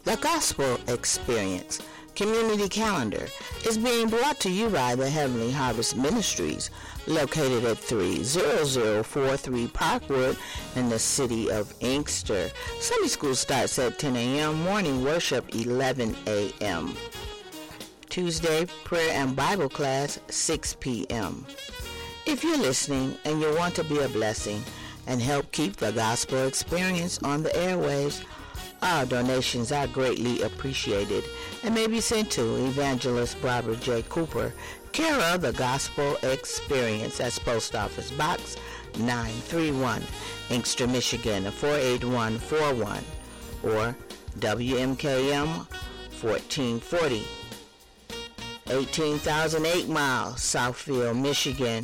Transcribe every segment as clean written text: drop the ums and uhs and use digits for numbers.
The Gospel Experience Community Calendar is being brought to you by the Heavenly Harvest Ministries, located at 30043 Parkwood in the city of Inkster. Sunday school starts at 10 a.m., morning worship 11 a.m. Tuesday, prayer and Bible class 6 p.m. If you're listening and you want to be a blessing and help keep the Gospel Experience on the airwaves, our donations are greatly appreciated and may be sent to Evangelist Barbara J. Cooper, care of the Gospel Experience, that's Post Office Box 931, Inkster, Michigan 48141, or WMKM 1440, 18,008 miles, Southfield, Michigan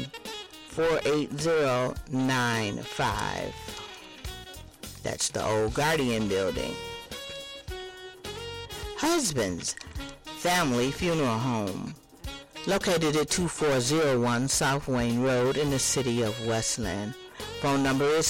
48095. That's the old Guardian building. Husband's Family Funeral Home, located at 2401 South Wayne Road in the city of Westland. Phone number is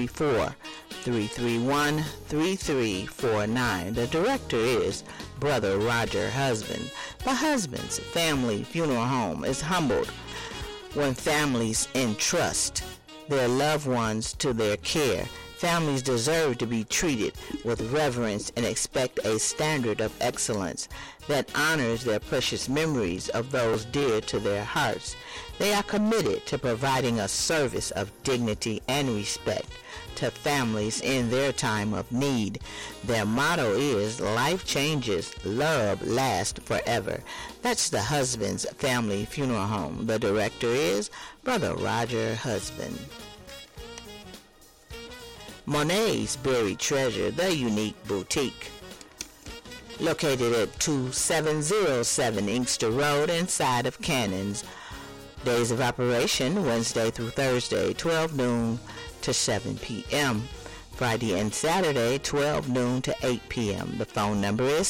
734-331-3349. The director is Brother Roger Husband. The Husband's Family Funeral Home is humbled when families entrust their loved ones to their care. Families deserve to be treated with reverence and expect a standard of excellence that honors their precious memories of those dear to their hearts. They are committed to providing a service of dignity and respect to families in their time of need. Their motto is, life changes, love lasts forever. That's the Husband's Family Funeral Home. The director is Brother Roger Husband. Monet's Buried Treasure, the unique boutique, located at 2707 Inkster Road inside of Cannons. Days of operation, Wednesday through Thursday, 12 noon to 7 p.m. Friday and Saturday, 12 noon to 8 p.m. The phone number is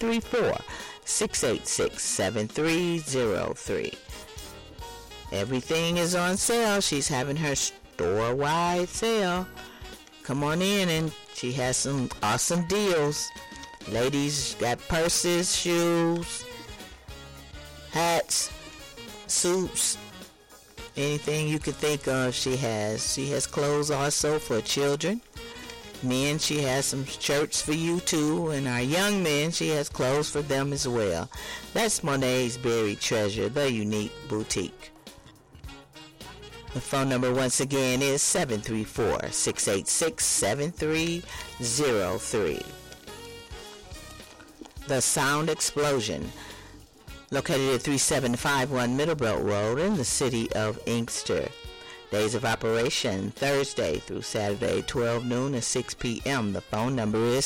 734-686-7303. Everything is on sale. She's having her store-wide sale. Come on in, and she has some awesome deals. Ladies got purses, shoes, hats, suits, anything you could think of she has. She has clothes also for children. Men, she has some shirts for you too. And our young men, she has clothes for them as well. That's Monet's Buried Treasure, the unique boutique. The phone number once again is 734-686-7303. The Sound Explosion, located at 3751 Middlebelt Road in the city of Inkster. Days of operation, Thursday through Saturday, 12 noon to 6 p.m. The phone number is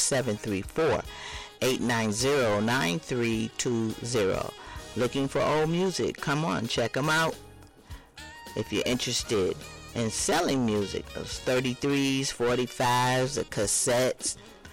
734-890-9320. Looking for old music? Come on, check them out. If you're interested in selling music, those 33s, 45s, the cassettes,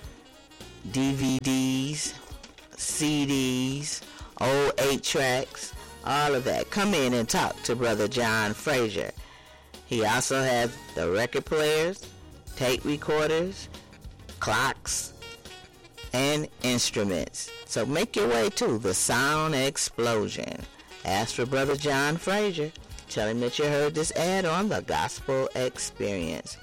DVDs, CDs, old 8-tracks, all of that, come in and talk to Brother John Frazier. He also has the record players, tape recorders, clocks, and instruments. So make your way to the Sound Explosion. Ask for Brother John Frazier. Tell him that you heard this ad on the Gospel Experience.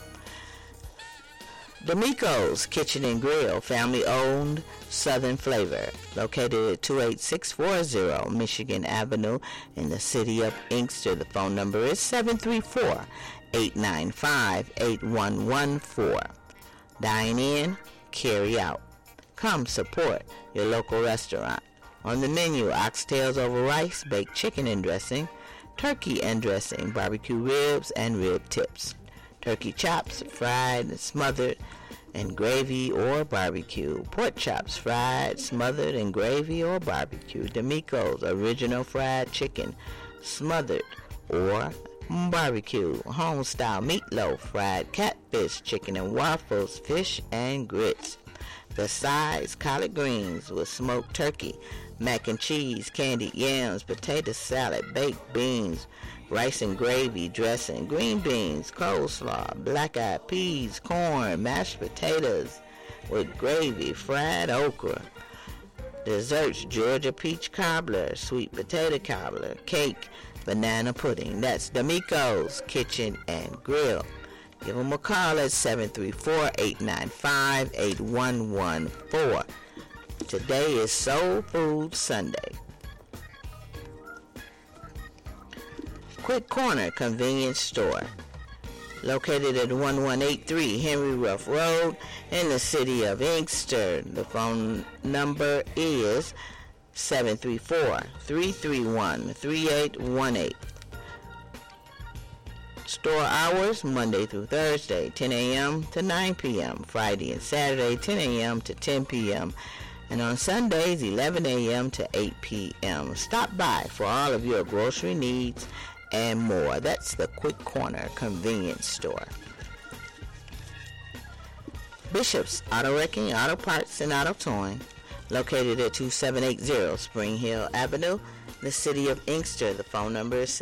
D'Amico's Kitchen and Grill, family-owned Southern flavor, located at 28640 Michigan Avenue in the city of Inkster. The phone number is 734-895-8114. Dine in, carry out. Come support your local restaurant. On the menu, oxtails over rice, baked chicken and dressing, turkey and dressing, barbecue ribs and rib tips, turkey chops, fried, smothered, and gravy or barbecue, pork chops, fried, smothered, and gravy or barbecue, D'Amico's original fried chicken, smothered or barbecue, home-style meatloaf, fried catfish, chicken and waffles, fish and grits. The sides, collard greens with smoked turkey, mac and cheese, candied yams, potato salad, baked beans, rice and gravy dressing, green beans, coleslaw, black-eyed peas, corn, mashed potatoes with gravy, fried okra, Desserts, Georgia peach cobbler, sweet potato cobbler, cake, banana pudding. That's D'Amico's Kitchen and Grill. Give them a call at 734-895-8114. Today is Soul Food Sunday. Quick Corner Convenience Store, located at 1183 Henry Ruff Road in the city of Inkster. The phone number is 734-331-3818. Store hours, Monday through Thursday, 10 a.m. to 9 p.m. Friday and Saturday, 10 a.m. to 10 p.m. And on Sundays, 11 a.m. to 8 p.m. Stop by for all of your grocery needs and more. That's the Quick Corner Convenience Store. Bishop's Auto Wrecking, Auto Parts, and Auto Towing, located at 2780 Spring Hill Avenue, the city of Inkster. The phone number is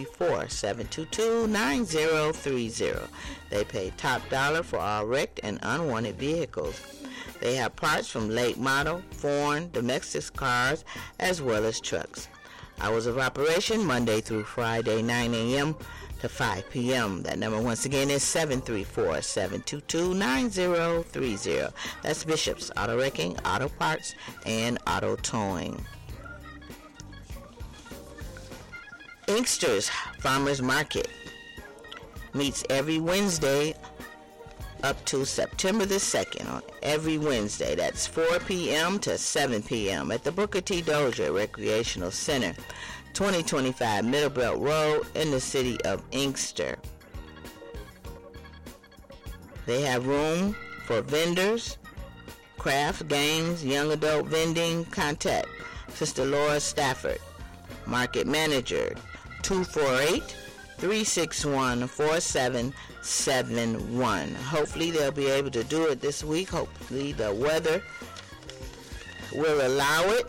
734-722-9030. They pay top dollar for all wrecked and unwanted vehicles. They have parts from late model, foreign, domestic cars, as well as trucks. Hours of operation, Monday through Friday, 9 a.m. to 5 p.m. That number once again is 734-722-9030. That's Bishop's Auto Wrecking, Auto Parts, and Auto Towing. Inkster's Farmers Market meets every Wednesday up to September the 2nd on every Wednesday. That's 4 p.m. to 7 p.m. at the Booker T. Dozier Recreational Center, 2025 Middlebelt Road in the city of Inkster. They have room for vendors, craft, games, young adult vending. Contact Sister Laura Stafford, Market Manager, 248-361-4771. Hopefully they'll be able to do it this week. Hopefully the weather will allow it.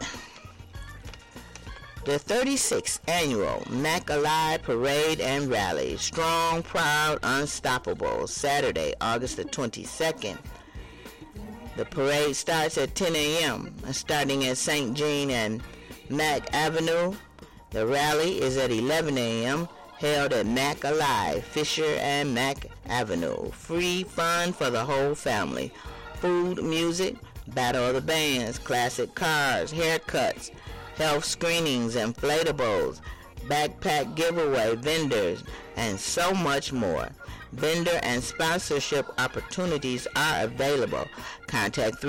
The 36th Annual Mac Alive Parade and Rally, Strong, Proud, Unstoppable, Saturday, August the 22nd. The parade starts at 10 a.m. starting at St. Jean and Mac Avenue. The rally is at 11 a.m. held at Mac Alive, Fisher and Mac Avenue. Free fun for the whole family. Food, music, battle of the bands, classic cars, haircuts, health screenings, inflatables, backpack giveaway, vendors, and so much more. Vendor and sponsorship opportunities are available. Contact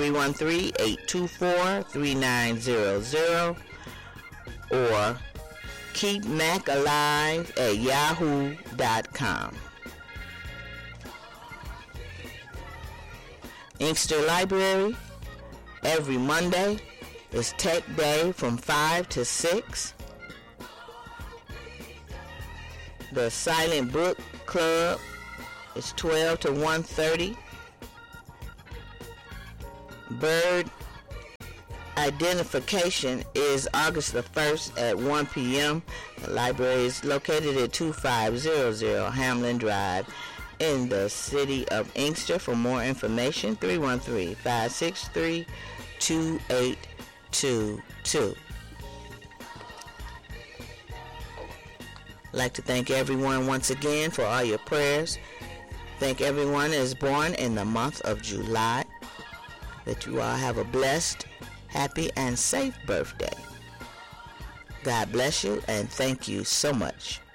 313-824-3900 or keepmacalive@yahoo.com. Inkster Library, every Monday is Tech Day from 5 to 6. The Silent Book Club is 12 to 1:30. Bird identification is August the 1st at 1 p.m. The library is located at 2500 Hamlin Drive in the city of Inkster. For more information, 313-563-2822. I'd like to thank everyone once again for all your prayers. Thank everyone that is born in the month of July. That you all have a blessed, happy, and safe birthday. God bless you, and thank you so much.